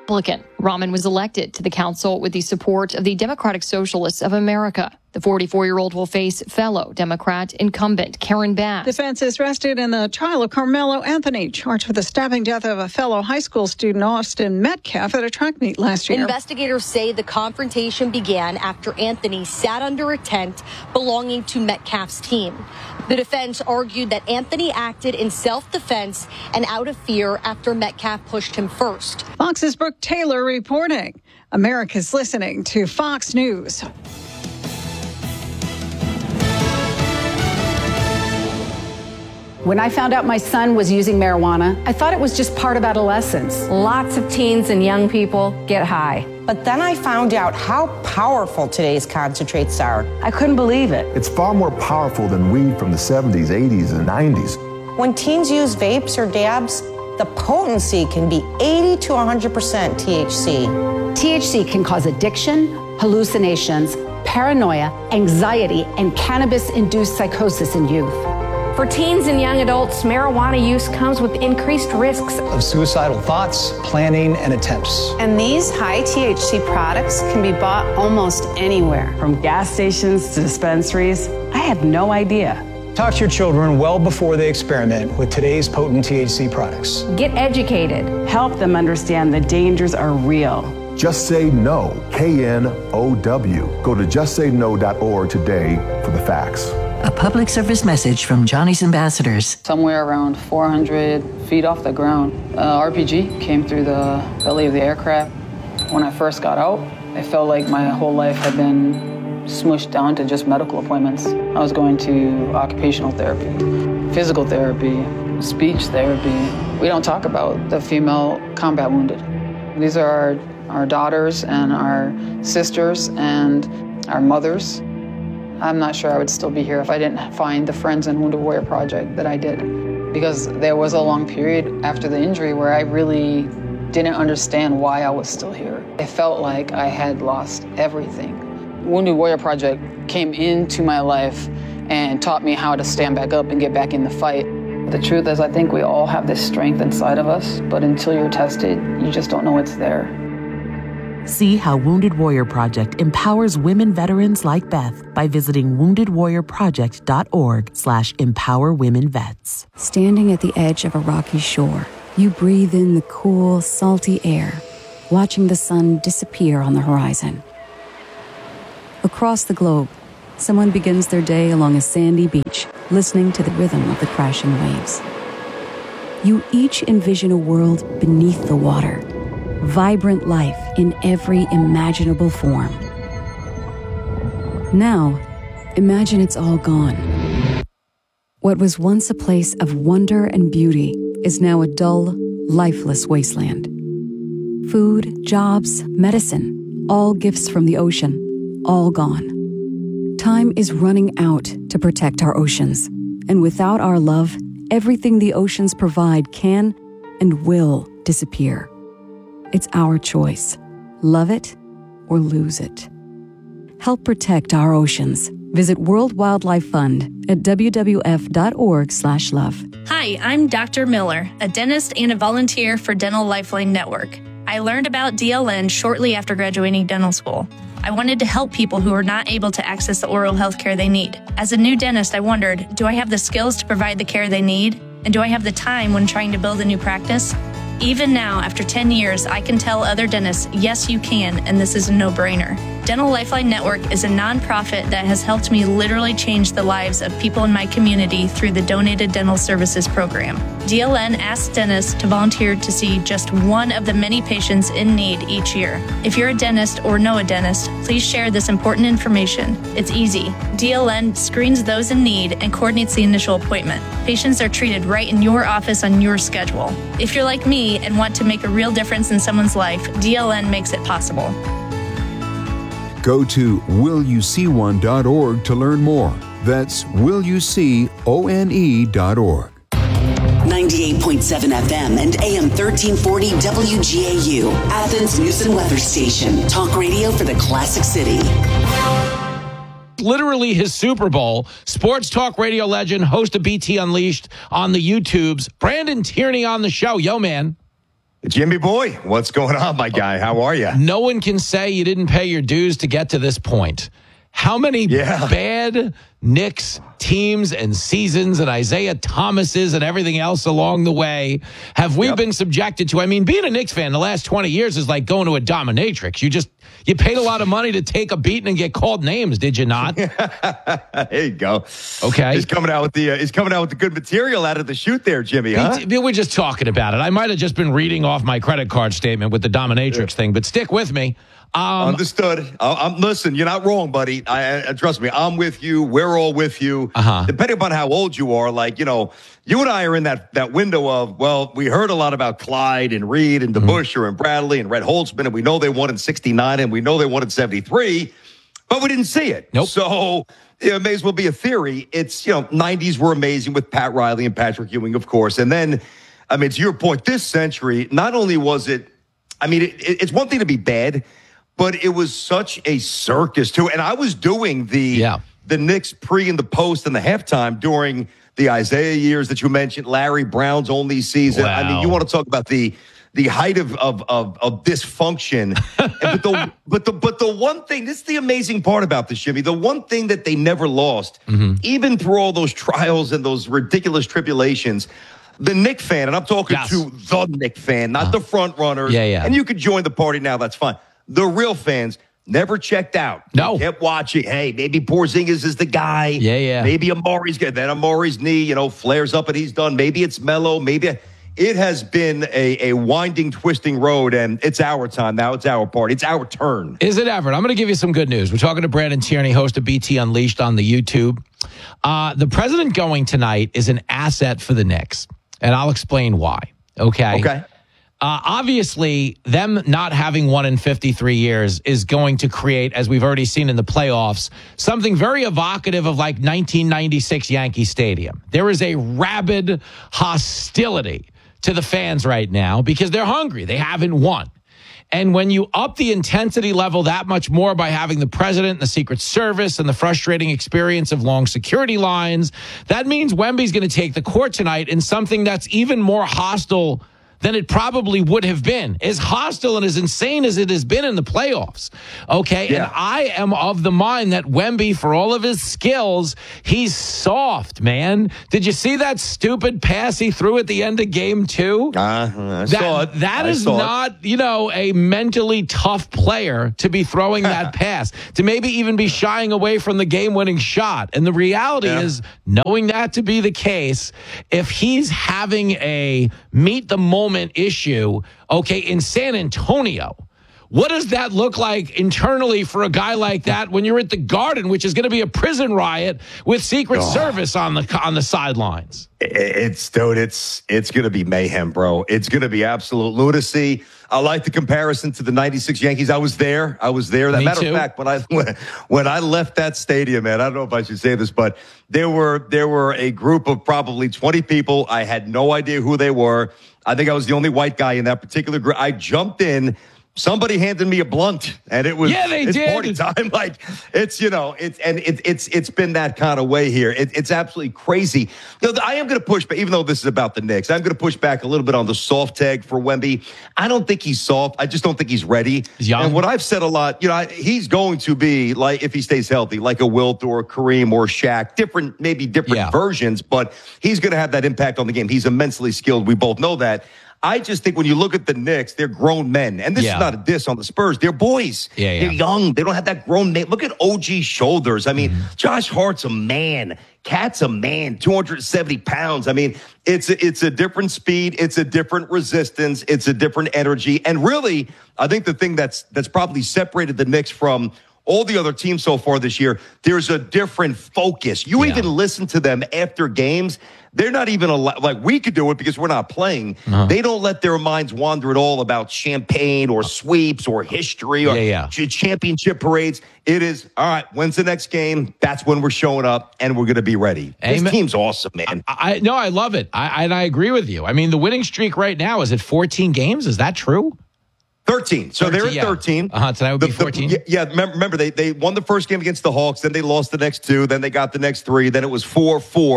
Republican. Rahman was elected to the council with the support of the Democratic Socialists of America. The 44-year-old will face fellow Democrat incumbent Karen Bass. Defense is rested in the trial of Carmelo Anthony, charged with the stabbing death of a fellow high school student, Austin Metcalf, at a track meet last year. Investigators say the confrontation began after Anthony sat under a tent belonging to Metcalf's team. The defense argued that Anthony acted in self-defense and out of fear after Metcalf pushed him first. Fox's Brooke Taylor reporting. America's listening to Fox News. When I found out my son was using marijuana, I thought it was just part of adolescence. Lots of teens and young people get high. But then I found out how powerful today's concentrates are. I couldn't believe it. It's far more powerful than weed from the 70s, 80s, and 90s. When teens use vapes or dabs, the potency can be 80 to 100% THC. THC can cause addiction, hallucinations, paranoia, anxiety, and cannabis-induced psychosis in youth. For teens and young adults, marijuana use comes with increased risks of suicidal thoughts, planning, and attempts. And these high THC products can be bought almost anywhere. From gas stations to dispensaries, I had no idea. Talk to your children well before they experiment with today's potent THC products. Get educated. Help them understand the dangers are real. Just Say No, KNOW. Go to justsayno.org today for the facts. A public service message from Johnny's Ambassadors. Somewhere around 400 feet off the ground, RPG came through the belly of the aircraft. When I first got out, I felt like my whole life had been smushed down to just medical appointments. I was going to occupational therapy, physical therapy, speech therapy. We don't talk about the female combat wounded. These are our daughters and our sisters and our mothers. I'm not sure I would still be here if I didn't find the Friends and Wounded Warrior Project that I did. Because there was a long period after the injury where I really didn't understand why I was still here. It felt like I had lost everything. Wounded Warrior Project came into my life and taught me how to stand back up and get back in the fight. The truth is, I think we all have this strength inside of us, but until you're tested, you just don't know it's there. See how Wounded Warrior Project empowers women veterans like Beth by visiting woundedwarriorproject.org/empowerwomenvets. Standing at the edge of a rocky shore, you breathe in the cool, salty air, watching the sun disappear on the horizon. Across the globe, someone begins their day along a sandy beach, listening to the rhythm of the crashing waves. You each envision a world beneath the water, vibrant life in every imaginable form. Now, imagine it's all gone. What was once a place of wonder and beauty is now a dull, lifeless wasteland. Food, jobs, medicine, all gifts from the ocean, all gone. Time is running out to protect our oceans, and without our love, everything the oceans provide can and will disappear. It's our choice. Love it or lose it. Help protect our oceans. Visit World Wildlife Fund at wwf.org/love. Hi, I'm Dr. Miller, a dentist and a volunteer for Dental Lifeline Network. I learned about DLN shortly after graduating dental school. I wanted to help people who are not able to access the oral health care they need. As a new dentist, I wondered, do I have the skills to provide the care they need? And do I have the time when trying to build a new practice? Even now, after 10 years, I can tell other dentists, yes, you can, and this is a no-brainer. Dental Lifeline Network is a nonprofit that has helped me literally change the lives of people in my community through the Donated Dental Services program. DLN asks dentists to volunteer to see just one of the many patients in need each year. If you're a dentist or know a dentist, please share this important information. It's easy. DLN screens those in need and coordinates the initial appointment. Patients are treated right in your office on your schedule. If you're like me and want to make a real difference in someone's life, DLN makes it possible. Go to willyouseeone.org to learn more. That's willyouseeone.org. 98.7 FM and AM 1340 WGAU, Athens News and Weather Station. Talk radio for the classic city. Literally his Super Bowl. Sports talk radio legend, host of BT Unleashed on the YouTubes. Brandon Tierney on the show. Yo, man. Jimmy boy, what's going on, my guy? How are you? No one can say you didn't pay your dues to get to this point. How many bad Knicks teams and seasons and Isaiah Thomases and everything else along the way have we been subjected to? I mean, being a Knicks fan the last 20 years is like going to a dominatrix. You paid a lot of money to take a beating and get called names, did you not? There you go. Okay. He's coming out with the good material out of the shoot there, Jimmy, huh? We're just talking about it. I might have just been reading off my credit card statement with the dominatrix thing, but stick with me. Understood. Listen, you're not wrong, buddy. Trust me, I'm with you. We're all with you. Depending upon how old you are, like, you and I are in that window of, well, we heard a lot about Clyde and Reed and DeBusschere and Bradley and Red Holtzman, and we know they won in 69 and we know they won in 73, but we didn't see it. Nope. So it may as well be a theory. It's, 90s were amazing with Pat Riley and Patrick Ewing, of course. And then, to your point, this century, not only was it, it's one thing to be bad, but it was such a circus, too. And I was doing the Knicks pre and the post and the halftime during the Isaiah years that you mentioned, Larry Brown's only season. Wow. You want to talk about the height of dysfunction. but the one thing, this is the amazing part about this, Jimmy, the one thing that they never lost, even through all those trials and those ridiculous tribulations, the Knick fan, and I'm talking to the Knick fan, not the front runners. And you could join the party now, that's fine. The real fans never checked out. No. Kept watching. Hey, maybe Porzingis is the guy. Yeah. Maybe Amari's good. Then Amari's knee, flares up and he's done. Maybe it's Melo. Maybe it has been a winding, twisting road, and it's our time now. It's our party. It's our turn. Is it ever? I'm going to give you some good news. We're talking to Brandon Tierney, host of BT Unleashed on the YouTube. The president going tonight is an asset for the Knicks, and I'll explain why. Okay. Obviously, them not having won in 53 years is going to create, as we've already seen in the playoffs, something very evocative of like 1996 Yankee Stadium. There is a rabid hostility to the fans right now because they're hungry. They haven't won. And when you up the intensity level that much more by having the president and the Secret Service and the frustrating experience of long security lines, that means Wemby's going to take the court tonight in something that's even more hostile than it probably would have been. As hostile and as insane as it has been in the playoffs. Okay? Yeah. And I am of the mind that Wemby, for all of his skills, he's soft, man. Did you see that stupid pass he threw at the end of game 2? I saw it. That is not, a mentally tough player to be throwing that pass, to maybe even be shying away from the game-winning shot. And the reality is, knowing that to be the case, if he's having a meet-the-moment issue, in San Antonio, what does that look like internally for a guy like that when you're at the Garden, which is going to be a prison riot with Secret Service on the sidelines? It's going to be mayhem, bro. It's going to be absolute lunacy. I like the comparison to the 96 Yankees. I was there. That matter of fact, when I left that stadium, man, I don't know if I should say this, but there were a group of probably 20 people. I had no idea who they were. I think I was the only white guy in that particular group. I jumped in. Somebody handed me a blunt, and it was it's party time. Like it's been that kind of way here. It's absolutely crazy. I am going to push back, even though this is about the Knicks. I'm going to push back a little bit on the soft tag for Wemby. I don't think he's soft. I just don't think he's ready. He's young. And what I've said a lot, he's going to be like, if he stays healthy, like a Wilt or a Kareem or Shaq, different versions, but he's going to have that impact on the game. He's immensely skilled. We both know that. I just think when you look at the Knicks, they're grown men. And this is not a diss on the Spurs. They're boys. They're young. They don't have that grown name. Look at OG's shoulders. I mean, Josh Hart's a man. Cat's a man, 270 pounds. I mean, it's a different speed. It's a different resistance. It's a different energy. And really, I think the thing that's probably separated the Knicks from all the other teams so far this year, there's a different focus. You even listen to them after games. They're not even like we could do it because we're not playing. They don't let their minds wander at all about champagne or sweeps or history or championship parades. It is, all right, when's the next game? That's when we're showing up and we're going to be ready. Amen. This team's awesome, man. I love it. I agree with you. I mean, the winning streak right now, is it 14 games? Is that true? 13. So 13, they're at 13. Tonight would be 14. Remember, they won the first game against the Hawks. Then they lost the next 2. Then they got the next 3. Then it was 4-4.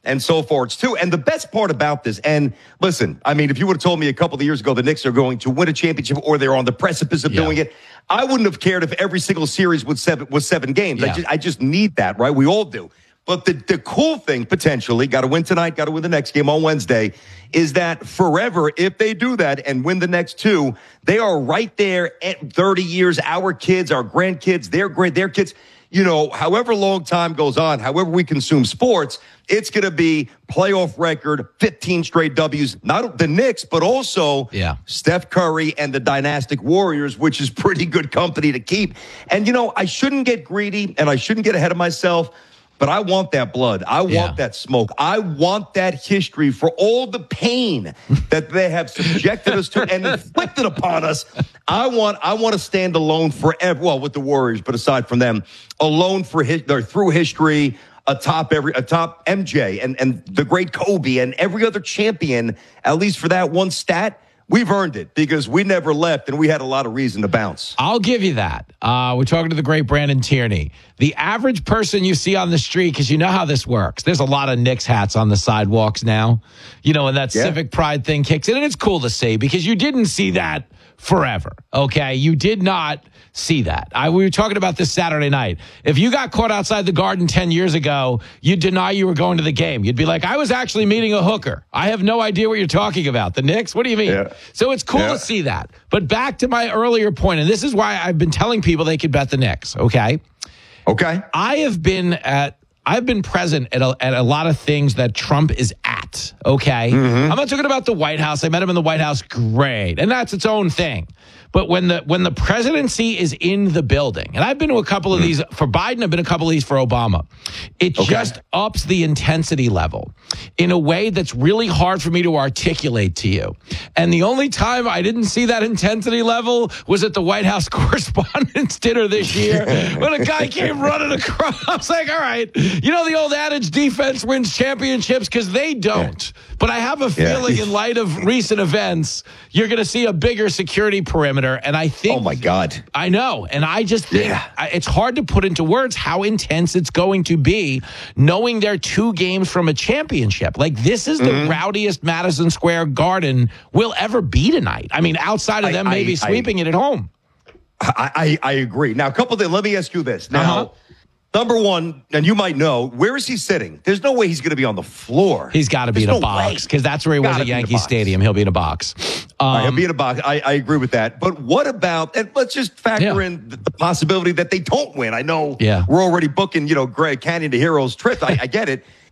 and so forth too. And the best part about this, and listen, I mean, if you would have told me a couple of years ago the Knicks are going to win a championship or they're on the precipice of doing it, I wouldn't have cared if every single series was 7 games. Yeah. I just need that, right? We all do. But the cool thing, potentially, got to win tonight, got to win the next game on Wednesday, is that forever, if they do that and win the next 2, they are right there at 30 years. Our kids, our grandkids, their kids, you know, however long time goes on, however we consume sports, it's going to be playoff record, 15 straight W's, not the Knicks, but also Steph Curry and the Dynastic Warriors, which is pretty good company to keep. And, you know, I shouldn't get greedy and I shouldn't get ahead of myself, but I want that blood. I want that smoke. I want that history for all the pain that they have subjected us to and inflicted upon us. I want to stand alone forever. Well, with the Warriors, but aside from them, alone through history, atop MJ and the great Kobe and every other champion, at least for that one stat. We've earned it because we never left and we had a lot of reason to bounce. I'll give you that. We're talking to the great Brandon Tierney. The average person you see on the street, because you know how this works. There's a lot of Knicks hats on the sidewalks now, you know, and that civic pride thing kicks in. And it's cool to see because you didn't see that forever. Okay. You did not see that. We were talking about this Saturday night. If you got caught outside the Garden 10 years ago, you'd deny you were going to the game. You'd be like, I was actually meeting a hooker. I have no idea what you're talking about. The Knicks? What do you mean? Yeah. So it's cool to see that. But back to my earlier point, and this is why I've been telling people they could bet the Knicks. Okay. I've been present at a lot of things that Trump is at. Okay. I'm not talking about the White House. I met him in the White House. Great. And that's its own thing. But when the presidency is in the building, and I've been to a couple of these for Biden, I've been to a couple of these for Obama, it just ups the intensity level in a way that's really hard for me to articulate to you. And the only time I didn't see that intensity level was at the White House Correspondents' Dinner this year when a guy came running across. I was like, all right, you know the old adage, defense wins championships, because they don't. But I have a feeling in light of recent events, you're going to see a bigger security perimeter. And I think... Oh, my God. I know. And I just think it's hard to put into words how intense it's going to be, knowing they're 2 games from a championship. Like, this is the rowdiest Madison Square Garden will ever be tonight. I mean, outside of them maybe sweeping it at home. I agree. Now, a couple of things. Let me ask you this. Now, number one, and you might know, where is he sitting? There's no way he's going to be on the floor. He's got to be in a box, because that's where he was at Yankee Stadium. He'll be in a box. He'll be in a box. I agree with that. But what about, and let's just factor in the possibility that they don't win. I know we're already booking, Greg Canyon to Heroes trip. I get it.